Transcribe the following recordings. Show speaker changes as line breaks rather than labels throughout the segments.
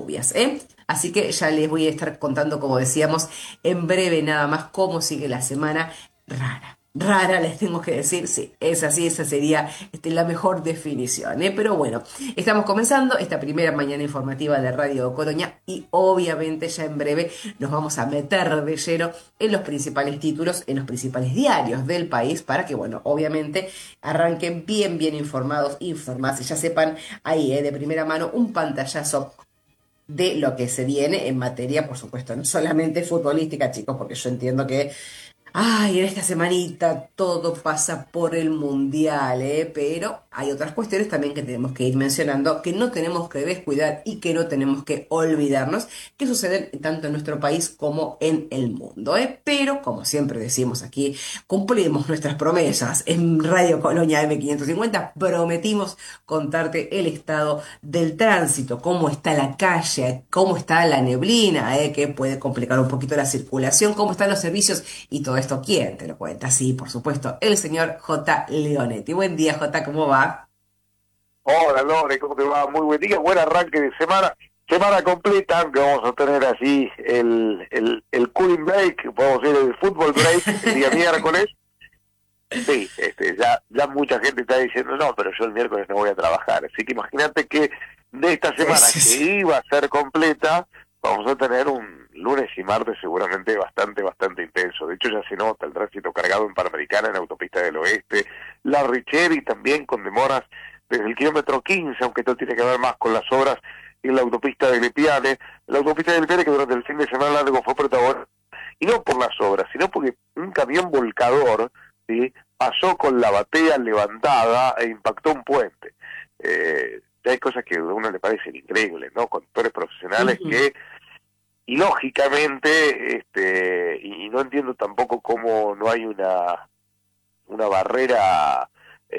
lluvias, ¿eh? Así que ya les voy a estar contando, como decíamos, en breve nada más cómo sigue la semana rara. Rara, les tengo que decir, sí, es así, esa sería la mejor definición, ¿eh? Pero bueno, estamos comenzando esta primera mañana informativa de Radio Coroña y obviamente ya en breve nos vamos a meter de lleno en los principales títulos, en los principales diarios del país para que, bueno, obviamente arranquen bien informados, informadas y ya sepan ahí, de primera mano, un pantallazo de lo que se viene en materia, por supuesto, no solamente futbolística, chicos, porque yo entiendo que ay, en esta semanita todo pasa por el mundial, ¿eh? Pero hay otras cuestiones también que tenemos que ir mencionando, que no tenemos que descuidar y que no tenemos que olvidarnos, que suceden tanto en nuestro país como en el mundo, ¿eh? Pero, como siempre decimos aquí, cumplimos nuestras promesas. En Radio Colonia M550 prometimos contarte el estado del tránsito, cómo está la calle, cómo está la neblina, que puede complicar un poquito la circulación, cómo están los servicios y todo esto. ¿Quién te lo cuenta? Sí, por supuesto, el señor J. Leonetti. Buen día, J. ¿Cómo va?
Hola Lore, ¿cómo te va? Muy buen día, buen arranque de semana completa, aunque vamos a tener así el cooling break, podemos decir el fútbol break el día miércoles. Sí, ya mucha gente está diciendo, no, pero yo el miércoles no voy a trabajar, así que imagínate que de esta
Sí,
semana
sí,
que
sí.
iba a ser completa, vamos a tener un lunes y martes seguramente bastante intenso. De hecho ya se nota el tránsito cargado en Panamericana, en Autopista del Oeste, la Richeri también con demoras desde el kilómetro 15, aunque esto tiene que ver más con las obras en la autopista de Lepiane, la autopista de Lepiane que durante el fin de semana largo fue protagonista, y no por las obras, sino porque un camión volcador, ¿sí?, pasó con la batea levantada e impactó un puente. Ya hay cosas que a uno le parecen increíbles, ¿no? Conductores profesionales
Ujú.
que, y lógicamente, y no entiendo tampoco cómo no hay una barrera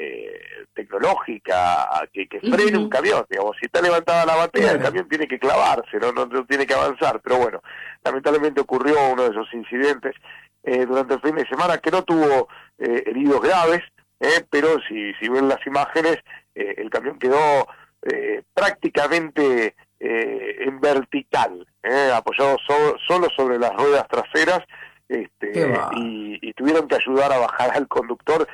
tecnológica que frene un
Ujú.
camión, digamos, si está levantada la batea, el
Claro.
camión tiene que clavarse, no tiene que avanzar, pero bueno, lamentablemente ocurrió uno de esos incidentes durante el fin de semana que no tuvo heridos graves, pero si ven las imágenes, el camión quedó prácticamente en vertical, apoyado solo sobre las ruedas traseras,
Qué va.
y tuvieron que ayudar a bajar al conductor,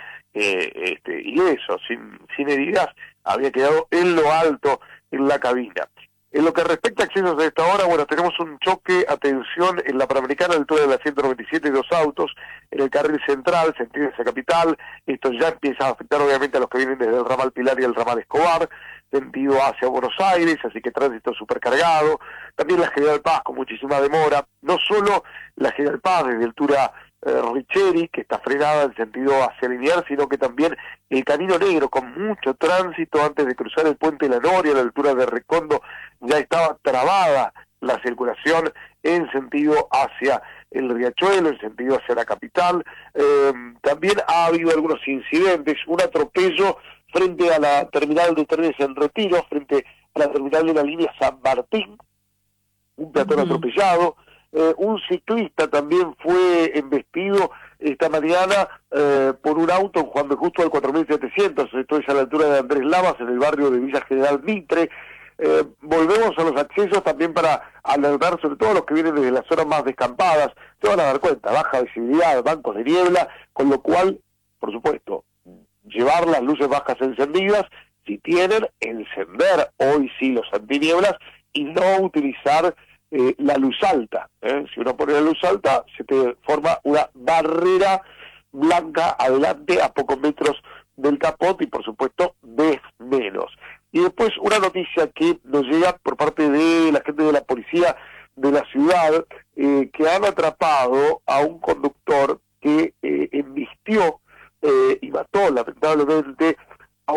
y eso, sin heridas, había quedado en lo alto en la cabina. En lo que respecta a accesos de esta hora, bueno, tenemos un choque, atención, en la Panamericana, a la altura de la 197, dos autos, en el carril central, sentido hacia Capital. Esto ya empieza a afectar obviamente a los que vienen desde el ramal Pilar y el ramal Escobar, sentido hacia Buenos Aires, así que tránsito supercargado. También la General Paz con muchísima demora, no solo la General Paz desde altura Richeri, que está frenada en sentido hacia Liniers, sino que también el Camino Negro, con mucho tránsito antes de cruzar el puente La Noria, a la altura de Recondo, ya estaba trabada la circulación en sentido hacia el Riachuelo, en sentido hacia la capital. También ha habido algunos incidentes, un atropello frente a la terminal de trenes en Retiro, frente a la terminal de la línea San Martín, un peatón
Ujú.
atropellado. Un ciclista también fue embestido esta mañana por un auto en Juan de Justo al 4700, esto es a la altura de Andrés Lavas, en el barrio de Villa General Mitre. Volvemos a los accesos también para alertar sobre todo a los que vienen desde las zonas más descampadas. Se van a dar cuenta, baja visibilidad, bancos de niebla, con lo cual, por supuesto, llevar las luces bajas encendidas, si tienen, encender hoy sí los antinieblas y no utilizar la luz alta. Si uno pone la luz alta, se te forma una barrera blanca adelante a pocos metros del capot y por supuesto ves menos. Y después una noticia que nos llega por parte de la gente de la policía de la ciudad, que han atrapado a un conductor que embistió y mató lamentablemente a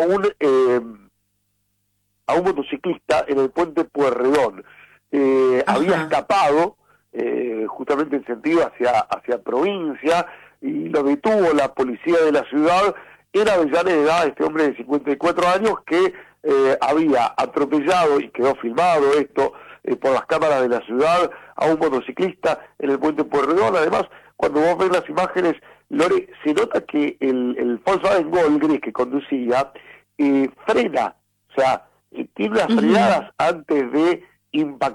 un motociclista en el puente Pueyrredón. Había
Ajá.
escapado justamente en sentido hacia provincia y lo detuvo la policía de la ciudad. Era Avellaneda, este hombre de 54 años que había atropellado, y quedó filmado esto por las cámaras de la ciudad, a un motociclista en el puente Pueyrredón. Además, cuando vos ves las imágenes, Lore, se nota que el Volkswagen Gol gris que conducía frena, o sea, tiene unas
Ujú.
frenadas antes de impactar